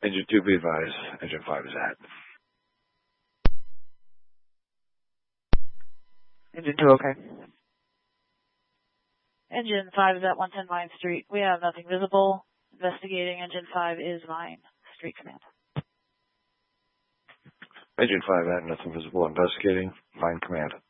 Engine 2, be advised. Engine 5 is at. Engine 2, okay. Engine 5 is at 110 Vine Street. We have nothing visible. Investigating. Engine 5 is Vine Street Command. Engine 5 at, nothing visible. Investigating. Vine Command.